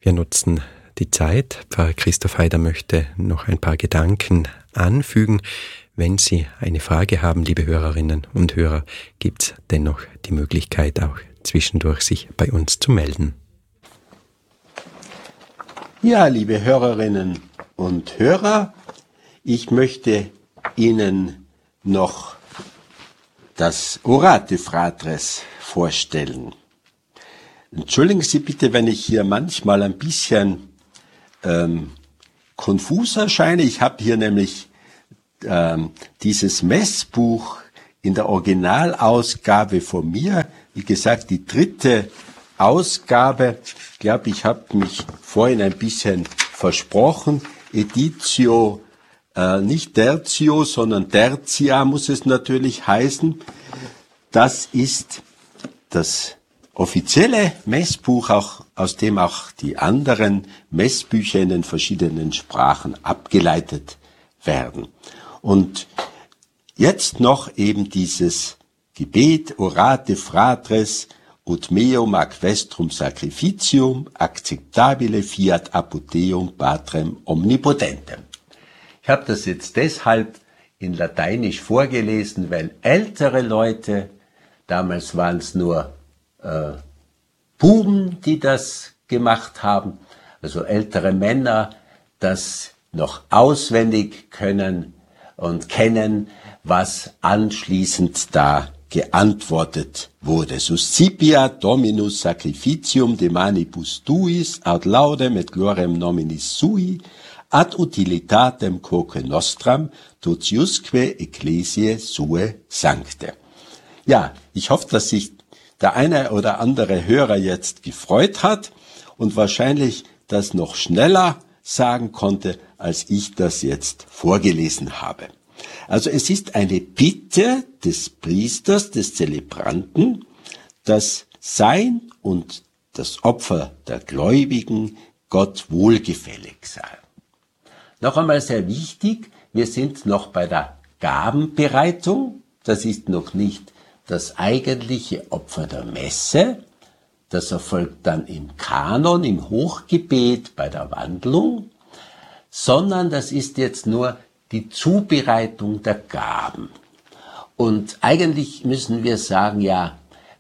Wir nutzen die Zeit. Pfarrer Christoph Heider möchte noch ein paar Gedanken anfügen. Wenn Sie eine Frage haben, liebe Hörerinnen und Hörer, gibt es dennoch die Möglichkeit, auch zwischendurch sich bei uns zu melden. Ja, liebe Hörerinnen und Hörer, ich möchte Ihnen noch das Orate Fratres vorstellen. Entschuldigen Sie bitte, wenn ich hier manchmal ein bisschen konfus erscheine. Ich habe hier nämlich dieses Messbuch in der Originalausgabe von mir, wie gesagt, die 3. Ausgabe. Ich glaube, ich habe mich vorhin ein bisschen versprochen. Editio, nicht Tertio, sondern Tertia muss es natürlich heißen. Das ist das offizielle Messbuch, auch, aus dem auch die anderen Messbücher in den verschiedenen Sprachen abgeleitet werden. Und jetzt noch eben dieses Gebet, Orate Fratres, ut meum ac vestrum sacrificium, acceptabile fiat apud Deum Patrem omnipotentem. Ich habe das jetzt deshalb in Lateinisch vorgelesen, weil ältere Leute, damals waren es nur Buben, die das gemacht haben, also ältere Männer, das noch auswendig können und kennen, was anschließend da geantwortet wurde. Suscipiat Dominus sacrificium de manibus tuis, ad laudem et gloriam nominis sui, ad utilitatem quoque nostram, totiusque ecclesiae sue sancte. Ja, ich hoffe, dass sich der eine oder andere Hörer jetzt gefreut hat und wahrscheinlich das noch schneller sagen konnte, als ich das jetzt vorgelesen habe. Also es ist eine Bitte des Priesters, des Zelebranten, das Sein und das Opfer der Gläubigen Gott wohlgefällig sei. Noch einmal sehr wichtig, wir sind noch bei der Gabenbereitung, das ist noch nicht das eigentliche Opfer der Messe, das erfolgt dann im Kanon, im Hochgebet, bei der Wandlung, sondern das ist jetzt nur die Zubereitung der Gaben. Und eigentlich müssen wir sagen, ja,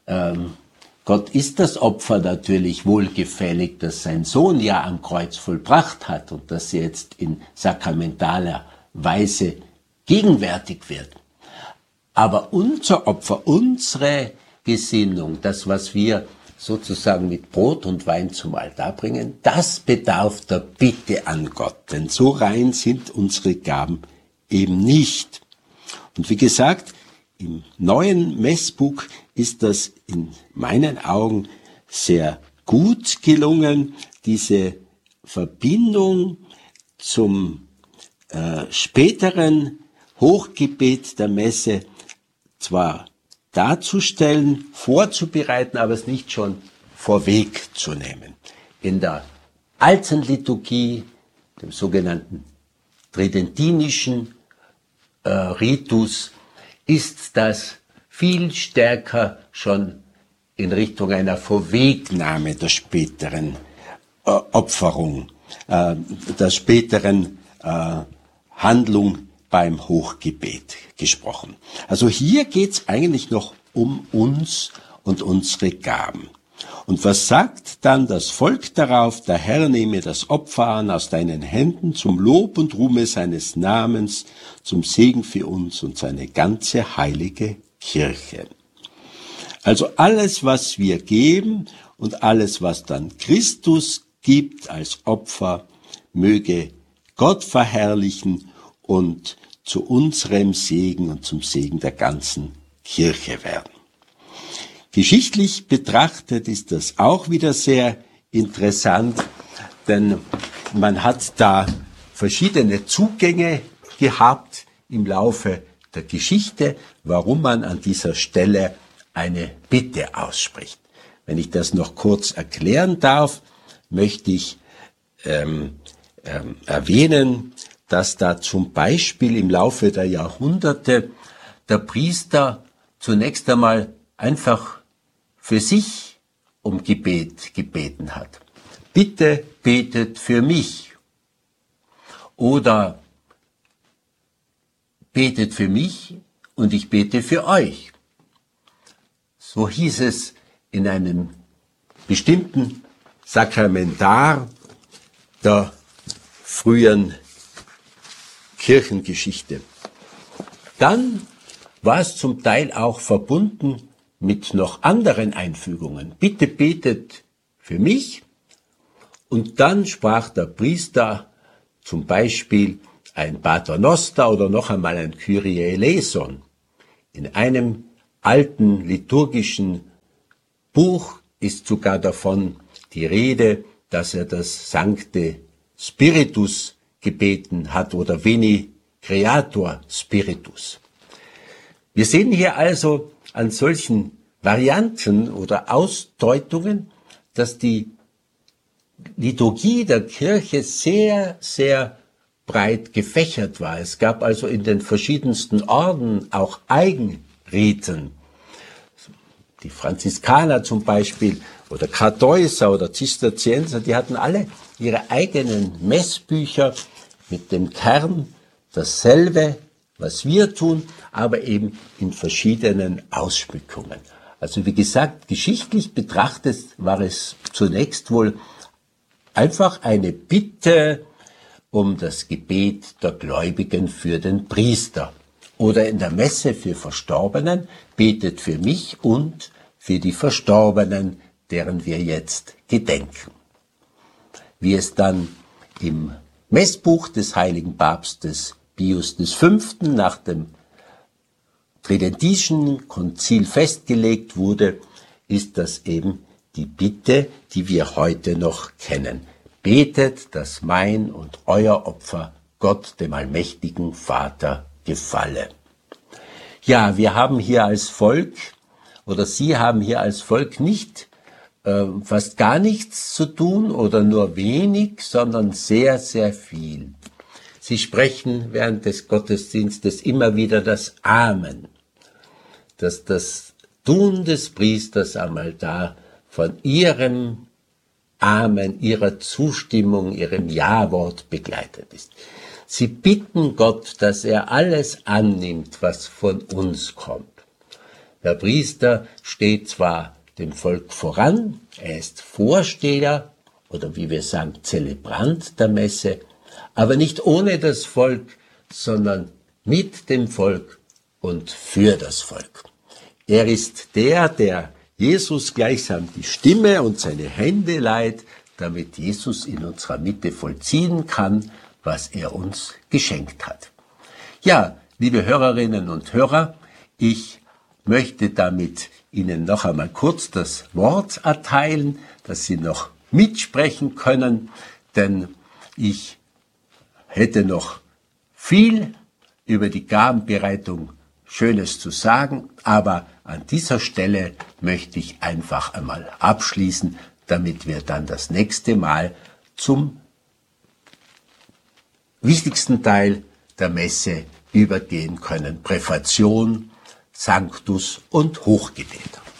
Gott ist das Opfer natürlich wohlgefällig, das sein Sohn ja am Kreuz vollbracht hat und das jetzt in sakramentaler Weise gegenwärtig wird. Aber unser Opfer, unsere Gesinnung, das, was wir sozusagen mit Brot und Wein zum Altar bringen, das bedarf der Bitte an Gott. Denn so rein sind unsere Gaben eben nicht. Und wie gesagt, im neuen Messbuch ist das in meinen Augen sehr gut gelungen, diese Verbindung zum späteren Hochgebet der Messe zwar darzustellen, vorzubereiten, aber es nicht schon vorwegzunehmen. In der alten Liturgie, dem sogenannten tridentinischen Ritus, ist das viel stärker schon in Richtung einer Vorwegnahme der späteren Opferung, der späteren Handlung beim Hochgebet gesprochen. Also hier geht's eigentlich noch um uns und unsere Gaben. Und was sagt dann das Volk darauf? Der Herr nehme das Opfer an aus deinen Händen zum Lob und Ruhme seines Namens, zum Segen für uns und seine ganze heilige Kirche. Also alles, was wir geben und alles, was dann Christus gibt als Opfer, möge Gott verherrlichen und zu unserem Segen und zum Segen der ganzen Kirche werden. Geschichtlich betrachtet ist das auch wieder sehr interessant, denn man hat da verschiedene Zugänge gehabt im Laufe der Geschichte, warum man an dieser Stelle eine Bitte ausspricht. Wenn ich das noch kurz erklären darf, möchte ich erwähnen, dass da zum Beispiel im Laufe der Jahrhunderte der Priester zunächst einmal einfach für sich um Gebet gebeten hat. bitte betet für mich oder betet für mich und ich bete für euch. So hieß es in einem bestimmten Sakramentar der frühen Kirchengeschichte. Dann war es zum Teil auch verbunden mit noch anderen Einfügungen. Bitte betet für mich. Und dann sprach der Priester zum Beispiel ein Pater Noster oder noch einmal ein Kyrie eleison. In einem alten liturgischen Buch ist sogar davon die Rede, dass er das Sancte Spiritus gebeten hat oder Veni Creator Spiritus. Wir sehen hier also an solchen Varianten oder Ausdeutungen, dass die Liturgie der Kirche sehr, sehr breit gefächert war. Es gab also in den verschiedensten Orden auch Eigenriten. Die Franziskaner zum Beispiel oder Kartäuser oder Zisterzienser, die hatten alle ihre eigenen Messbücher mit dem Kern dasselbe, was wir tun, aber eben in verschiedenen Ausschmückungen. Also wie gesagt, geschichtlich betrachtet war es zunächst wohl einfach eine Bitte um das Gebet der Gläubigen für den Priester. Oder in der Messe für Verstorbenen, betet für mich und für die Verstorbenen, deren wir jetzt gedenken. Wie es dann im Messbuch des heiligen Papstes Pius V. nach dem Tridentischen Konzil festgelegt wurde, ist das eben die Bitte, die wir heute noch kennen. Betet, dass mein und euer Opfer Gott, dem allmächtigen Vater, gefalle. Ja, wir haben hier als Volk, oder Sie haben hier als Volk nicht fast gar nichts zu tun oder nur wenig, sondern sehr, sehr viel. Sie sprechen während des Gottesdienstes immer wieder das Amen, dass das Tun des Priesters am Altar von Ihrem Amen, Ihrer Zustimmung, Ihrem Ja-Wort begleitet ist. Sie bitten Gott, dass er alles annimmt, was von uns kommt. Der Priester steht zwar dem Volk voran, er ist Vorsteher oder wie wir sagen, Zelebrant der Messe, aber nicht ohne das Volk, sondern mit dem Volk und für das Volk. Er ist der Jesus gleichsam die Stimme und seine Hände leiht, damit Jesus in unserer Mitte vollziehen kann, was er uns geschenkt hat. Ja, liebe Hörerinnen und Hörer, ich möchte damit Ihnen noch einmal kurz das Wort erteilen, dass Sie noch mitsprechen können, denn ich hätte noch viel über die Gabenbereitung Schönes zu sagen, aber an dieser Stelle möchte ich einfach einmal abschließen, damit wir dann das nächste Mal zum wichtigsten Teil der Messe übergehen können. Präfation, Sanctus und Hochgebet.